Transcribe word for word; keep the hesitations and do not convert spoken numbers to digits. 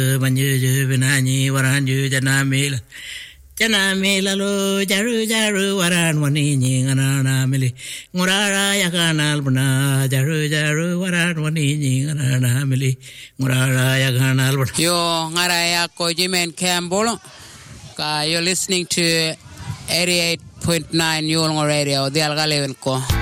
Banyu Vinani Waranju Janamil Janamila lo Jaru Jaru Waran Wanini Anana Mili Murara Yakanal Buna Jaru Jaru Waran Wanini Anana Mili Murara Yakanal Buna. Yo Ngaraya Kojimen Campbell. You're listening to eighty-eight point nine Yulong Radio, the Algaleven Ko.